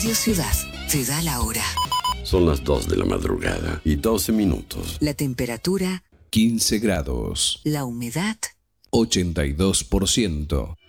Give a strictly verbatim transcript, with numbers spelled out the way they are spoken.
Radio Ciudad te da la hora. Son las dos de la madrugada y doce minutos. La temperatura quince grados. La humedad ochenta y dos por ciento.